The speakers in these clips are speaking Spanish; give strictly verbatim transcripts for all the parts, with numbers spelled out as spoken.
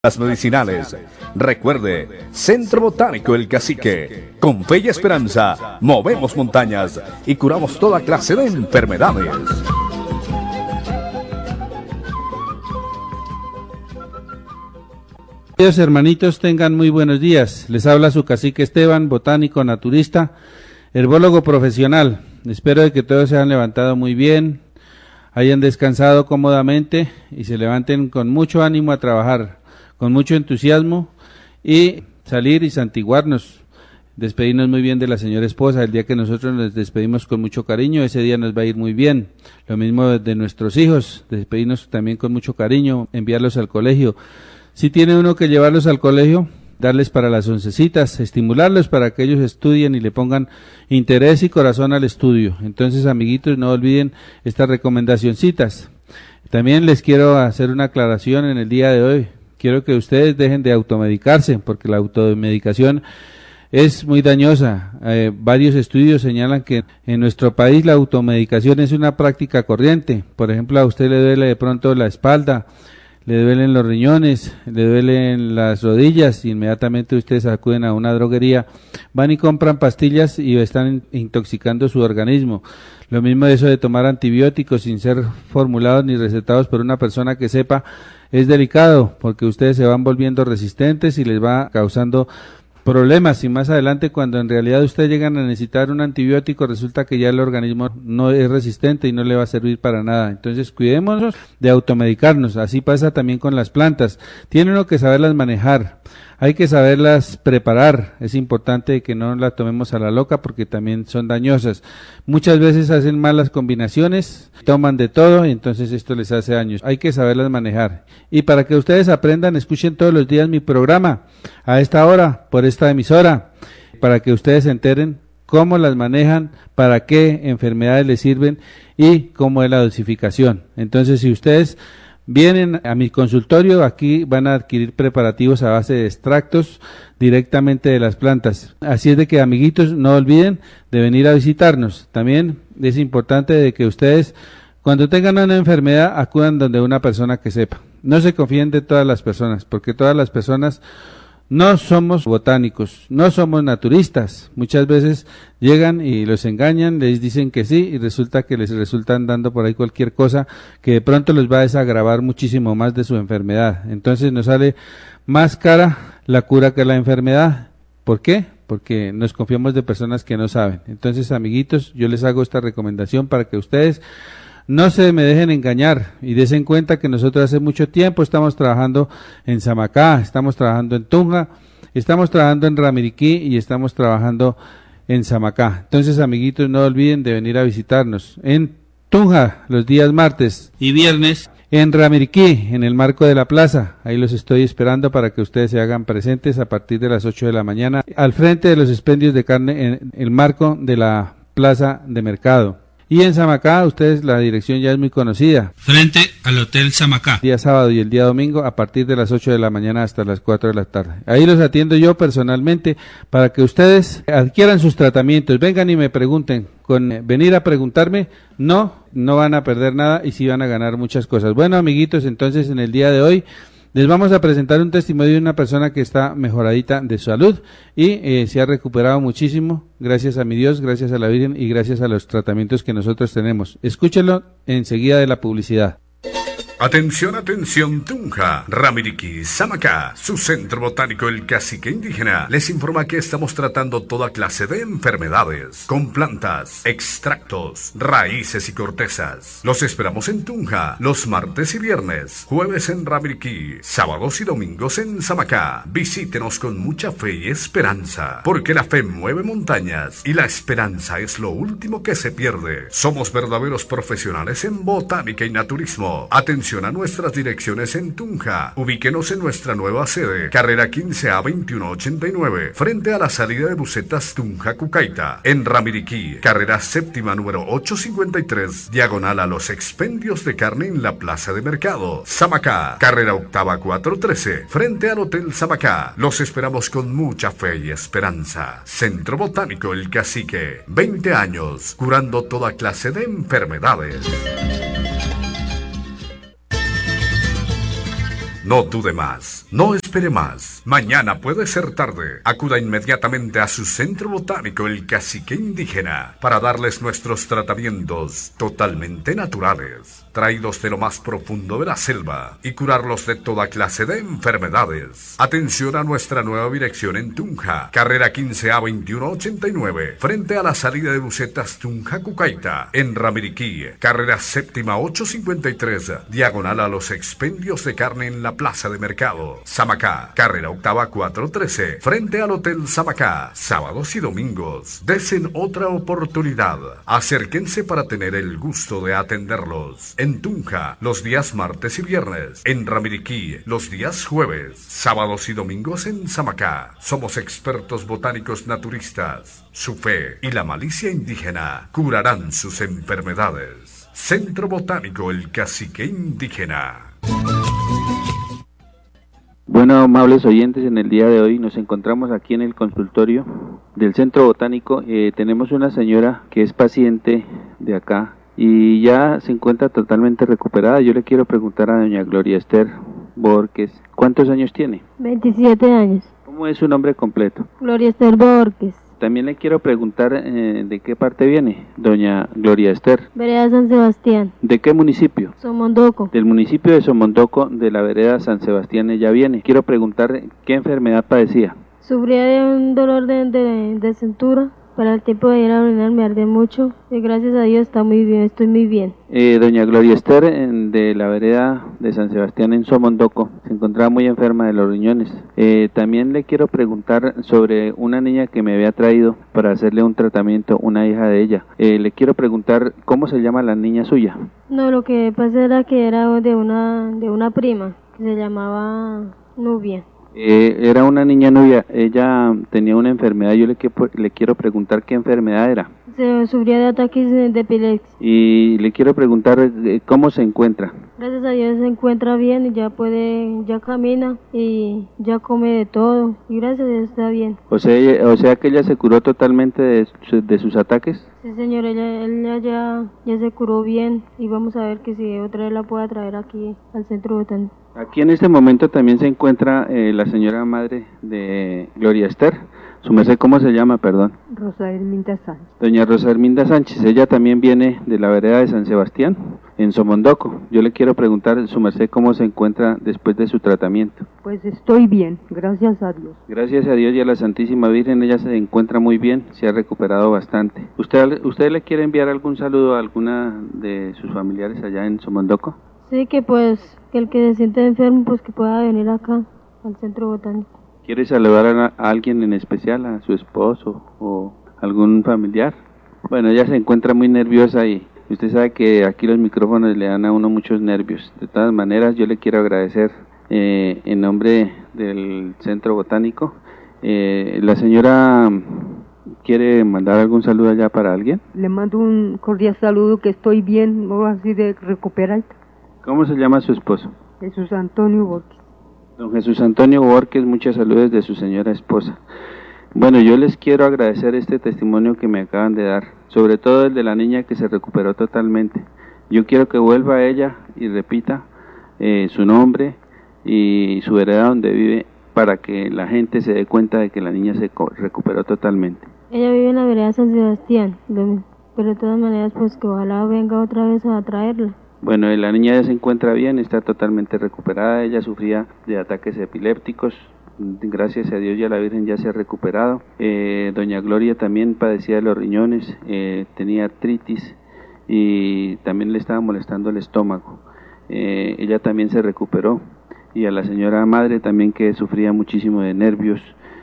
Las medicinales. Recuerde, Centro Botánico El Cacique. Con fe y esperanza, movemos montañas y curamos toda clase de enfermedades. Queridos hermanitos, tengan muy buenos días. Les habla su cacique Esteban, botánico, naturista, herbólogo profesional. Espero de que todos se hayan levantado muy bien, hayan descansado cómodamente y se levanten con mucho ánimo a trabajar, con mucho entusiasmo y salir y santiguarnos, despedirnos muy bien de la señora esposa. El día que nosotros nos despedimos con mucho cariño, ese día nos va a ir muy bien. Lo mismo de nuestros hijos, despedirnos también con mucho cariño, enviarlos al colegio. Si tiene uno que llevarlos al colegio, darles para las oncecitas, estimularlos para que ellos estudien y le pongan interés y corazón al estudio. Entonces, amiguitos, no olviden estas recomendacioncitas. También les quiero hacer una aclaración en el día de hoy. Quiero que ustedes dejen de automedicarse, porque la automedicación es muy dañosa. Eh, varios estudios señalan que en nuestro país la automedicación es una práctica corriente. Por ejemplo, a usted le duele de pronto la espalda, le duelen los riñones, le duelen las rodillas, y inmediatamente ustedes acuden a una droguería, van y compran pastillas y están intoxicando su organismo. Lo mismo de eso de tomar antibióticos sin ser formulados ni recetados por una persona que sepa, es delicado, porque ustedes se van volviendo resistentes y les va causando problemas, y más adelante, cuando en realidad ustedes llegan a necesitar un antibiótico, resulta que ya el organismo no es resistente y no le va a servir para nada. Entonces, cuidémonos de automedicarnos. Así pasa también con las plantas. Tiene uno que saberlas manejar, hay que saberlas preparar. Es importante que no las tomemos a la loca, porque también son dañosas. Muchas veces hacen malas combinaciones, toman de todo y entonces esto les hace daños. Hay que saberlas manejar. Y para que ustedes aprendan, escuchen todos los días mi programa a esta hora, por esta emisora, para que ustedes se enteren cómo las manejan, para qué enfermedades les sirven y cómo es la dosificación. Entonces, si ustedes vienen a mi consultorio, aquí van a adquirir preparativos a base de extractos directamente de las plantas. Así es de que, amiguitos, no olviden de venir a visitarnos. También es importante de que ustedes, cuando tengan una enfermedad, acudan donde una persona que sepa. No se confíen de todas las personas, porque todas las personas no somos botánicos, no somos naturistas. Muchas veces llegan y los engañan, les dicen que sí y resulta que les resultan dando por ahí cualquier cosa que de pronto les va a desagravar muchísimo más de su enfermedad. Entonces nos sale más cara la cura que la enfermedad. ¿Por qué? Porque nos confiamos de personas que no saben. Entonces, amiguitos, yo les hago esta recomendación para que ustedes no se me dejen engañar y desen cuenta que nosotros hace mucho tiempo estamos trabajando en Samacá, estamos trabajando en Tunja, estamos trabajando en Ramiriquí y estamos trabajando en Samacá. Entonces, amiguitos, no olviden de venir a visitarnos en Tunja los días martes y viernes, en Ramiriquí, en el marco de la plaza. Ahí los estoy esperando para que ustedes se hagan presentes a partir de las ocho de la mañana, al frente de los expendios de carne en el marco de la plaza de mercado. Y en Samacá, ustedes, la dirección ya es muy conocida, frente al Hotel Samacá, día sábado y el día domingo a partir de las ocho de la mañana hasta las cuatro de la tarde. Ahí los atiendo yo personalmente para que ustedes adquieran sus tratamientos. Vengan y me pregunten. Con venir a preguntarme, no, no van a perder nada y sí van a ganar muchas cosas. Bueno, amiguitos, entonces en el día de hoy les vamos a presentar un testimonio de una persona que está mejoradita de salud y eh, se ha recuperado muchísimo, gracias a mi Dios, gracias a la Virgen y gracias a los tratamientos que nosotros tenemos. Escúchenlo enseguida de la publicidad. Atención, atención, Tunja, Ramiriquí, Samacá, su centro botánico El Cacique Indígena les informa que estamos tratando toda clase de enfermedades con plantas, extractos, raíces y cortezas. Los esperamos en Tunja los martes y viernes, jueves en Ramiriquí, sábados y domingos en Samacá. Visítenos con mucha fe y esperanza, porque la fe mueve montañas y la esperanza es lo último que se pierde. Somos verdaderos profesionales en botánica y naturismo. Atención a nuestras direcciones en Tunja. Ubíquenos en nuestra nueva sede, carrera quince A veintiuno ochenta y nueve, frente a la salida de busetas Tunja Cucaita. En Ramiriquí, carrera séptima número ochocientos cincuenta y tres, diagonal a los expendios de carne en la plaza de mercado. Samacá, carrera octava cuatrocientos trece, frente al Hotel Samacá. Los esperamos con mucha fe y esperanza. Centro Botánico El Cacique, veinte años, curando toda clase de enfermedades. No dude más, no espere más. Mañana puede ser tarde. Acuda inmediatamente a su centro botánico El Cacique Indígena para darles nuestros tratamientos totalmente naturales, traídos de lo más profundo de la selva, y curarlos de toda clase de enfermedades. Atención a nuestra nueva dirección en Tunja, carrera quince A veintiuno ochenta y nueve, frente a la salida de Bucetas Tunja Cucaita. En Ramiriquí, carrera séptima ochocientos cincuenta y tres, diagonal a los expendios de carne en la plaza de mercado. Samacá, carrera octava cuatrocientos trece, frente al Hotel Samacá, sábados y domingos. Desen otra oportunidad. Acérquense para tener el gusto de atenderlos. En Tunja, los días martes y viernes. En Ramiriquí, los días jueves. Sábados y domingos en Samacá. Somos expertos botánicos naturistas. Su fe y la malicia indígena curarán sus enfermedades. Centro Botánico El Cacique Indígena. Bueno, amables oyentes, en el día de hoy nos encontramos aquí en el consultorio del Centro Botánico. Eh, tenemos una señora que es paciente de acá y ya se encuentra totalmente recuperada. Yo le quiero preguntar a doña Gloria Esther Borges, ¿cuántos años tiene? veintisiete años. ¿Cómo es su nombre completo? Gloria Esther Borges. También le quiero preguntar eh, de qué parte viene doña Gloria Esther. Vereda San Sebastián. ¿De qué municipio? Somondoco. Del municipio de Somondoco, de la vereda San Sebastián ella viene. Quiero preguntar qué enfermedad padecía. Sufría de un dolor de, de, de cintura. Para el tiempo de ir a orinar me arde mucho y gracias a Dios está muy bien, estoy muy bien. Eh, doña Gloria Esther, en, de la vereda de San Sebastián en Somondoco, se encontraba muy enferma de los riñones. Eh, también le quiero preguntar sobre una niña que me había traído para hacerle un tratamiento, una hija de ella. Eh, le quiero preguntar cómo se llama la niña suya. No, lo que pasa era que era de una, de una prima que se llamaba Nubia. Eh, era una niña novia, ella tenía una enfermedad, yo le, que, le quiero preguntar qué enfermedad era. Se sufría de ataques de epilepsia. Y le quiero preguntar eh, cómo se encuentra. Gracias a Dios se encuentra bien y ya puede, ya camina y ya come de todo y gracias a Dios está bien. O sea, o sea que ella se curó totalmente de, de sus ataques. Sí señor, ella, ella ya, ya se curó bien y vamos a ver que si otra vez la pueda traer aquí al Centro Botánico. Aquí en este momento también se encuentra eh, la señora madre de Gloria Esther. Su merced, ¿cómo se llama, perdón? Rosa Herminda Sánchez. Doña Rosa Herminda Sánchez, ella también viene de la vereda de San Sebastián, en Somondoco. Yo le quiero preguntar, su merced, ¿cómo se encuentra después de su tratamiento? Pues estoy bien, gracias a Dios. Gracias a Dios y a la Santísima Virgen, ella se encuentra muy bien, se ha recuperado bastante. ¿Usted, usted le quiere enviar algún saludo a alguna de sus familiares allá en Somondoco? Sí, que pues, que el que se siente enfermo, pues que pueda venir acá, al Centro Botánico. ¿Quiere saludar a, a alguien en especial, a su esposo o algún familiar? Bueno, ella se encuentra muy nerviosa y usted sabe que aquí los micrófonos le dan a uno muchos nervios. De todas maneras, yo le quiero agradecer eh, en nombre del Centro Botánico. Eh, la señora quiere mandar algún saludo allá para alguien. Le mando un cordial saludo, que estoy bien, no así de recuperar. ¿Cómo se llama su esposo? Jesús Antonio Borges. Don Jesús Antonio Borges, muchas saludos de su señora esposa. Bueno, yo les quiero agradecer este testimonio que me acaban de dar, sobre todo el de la niña que se recuperó totalmente. Yo quiero que vuelva a ella y repita eh, su nombre y su vereda donde vive, para que la gente se dé cuenta de que la niña se recuperó totalmente. Ella vive en la vereda San Sebastián, pero de todas maneras pues que ojalá venga otra vez a traerla. Bueno, la niña ya se encuentra bien, está totalmente recuperada. Ella sufría de ataques epilépticos, gracias a Dios y a la Virgen ya se ha recuperado. Eh, doña Gloria también padecía de los riñones, eh, tenía artritis y también le estaba molestando el estómago. Eh, ella también se recuperó, y a la señora madre también, que sufría muchísimo de nervios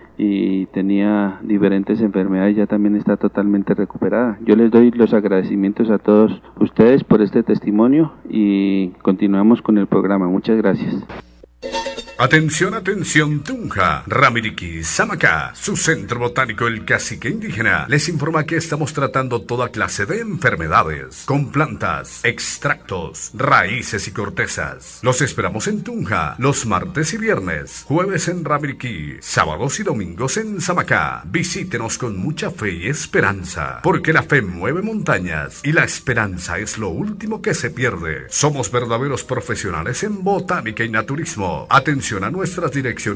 y tenía diferentes enfermedades, ya también está totalmente recuperada. Yo les doy los agradecimientos a todos ustedes por este testimonio y continuamos con el programa. Muchas gracias. Atención, atención, Tunja, Ramiriquí, Samacá, su centro botánico El Cacique Indígena, les informa que estamos tratando toda clase de enfermedades, con plantas, extractos, raíces y cortezas. Los esperamos en Tunja, los martes y viernes, jueves en Ramiriquí, sábados y domingos en Samacá. Visítenos con mucha fe y esperanza, porque la fe mueve montañas y la esperanza es lo último que se pierde. Somos verdaderos profesionales en botánica y naturismo. Atención a nuestras direcciones